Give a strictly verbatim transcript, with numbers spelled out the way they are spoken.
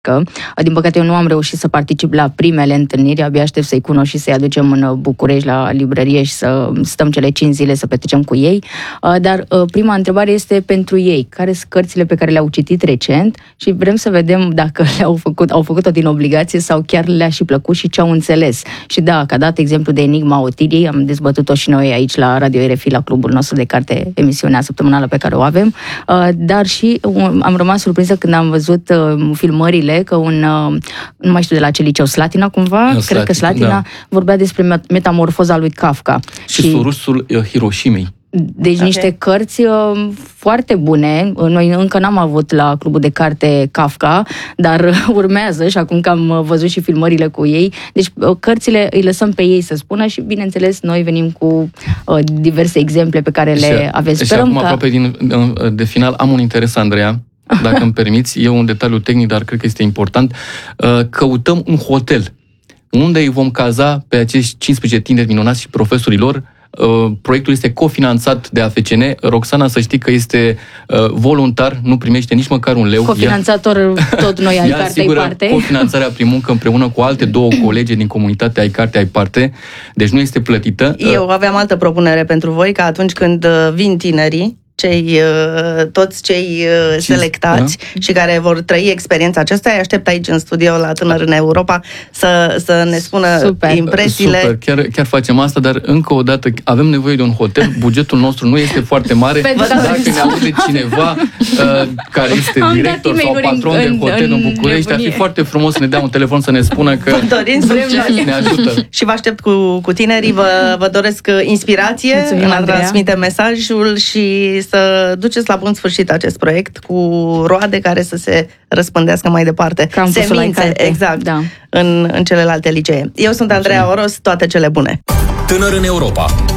Din păcate eu nu am reușit să particip la primele întâlniri, abia aștept să-i cunosc și să-i aducem în București la librărie și să stăm cele cinci zile să petrecem cu ei. Dar prima întrebare este pentru ei. Care sunt cărțile pe care le-au citit recent și vrem să vedem dacă le-au făcut, au făcut-o din obligație sau chiar le-a și plăcut și ce au înțeles. Și da, că a dat exemplu de Enigma Otiliei, am dezbătut-o și noi aici la Radio R F I, la clubul nostru de carte, emisiunea săptămânală pe care o avem, dar și am rămas surprinsă când am văzut filmările că un, nu mai știu de la ce liceu, Slatina cumva, Slatina, cred că Slatina, da. Vorbea despre metamorfoza lui Kafka. Și, și Surusul Hiroshimei. Deci okay. Niște cărți uh, foarte bune. Noi încă n-am avut la clubul de carte Kafka, dar uh, urmează și acum că am văzut și filmările cu ei. Deci uh, cărțile îi lăsăm pe ei să spună și bineînțeles noi venim cu uh, diverse exemple pe care le aveți. Și acum că... aproape din, de final am un interes, Andreea, dacă îmi permiți, e un detaliu tehnic, dar cred că este important. Căutăm un hotel unde îi vom caza pe acești cincisprezece tineri minunați și profesorilor. Proiectul este cofinanțat de A F C N. Roxana, să știi că este voluntar, nu primește nici măcar un leu. Cofinanțator tot noi ai carte ai parte. Cofinanțarea prin muncă împreună cu alte două colege din comunitatea ai carte ai parte. Deci nu este plătită. Eu aveam altă propunere pentru voi, că atunci când vin tinerii, cei, toți cei selectați da? și care vor trăi experiența aceasta, îi aștept aici în studio la Tânăr în Europa să, să ne spună Super. impresiile. Super, chiar, chiar facem asta, dar încă o dată avem nevoie de un hotel, bugetul nostru nu este foarte mare. Pentru dacă ne aude cineva uh, care este director sau patron în, de hotel în, în București, ar fi foarte frumos să ne dea un telefon să ne spună că ne ajută. Și vă aștept cu, cu tinerii, vă, vă doresc inspirație Mulțumim, în a transmite mesajul și să duceți la bun sfârșit acest proiect cu roade care să se răspândească mai departe. Semințe, exact, da. în, în celelalte licee. Eu sunt Andreea Oros, toate cele bune. Tânăr în Europa,